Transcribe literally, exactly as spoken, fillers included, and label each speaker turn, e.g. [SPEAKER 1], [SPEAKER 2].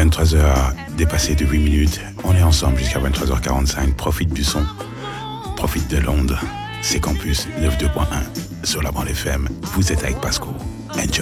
[SPEAKER 1] vingt-trois heures dépassées de huit minutes. On est ensemble jusqu'à vingt-trois heures quarante-cinq. Profite du son, profite de l'onde. C'est Campus neuf deux point un sur la bande F M. Vous êtes avec Pasco. Enjoy.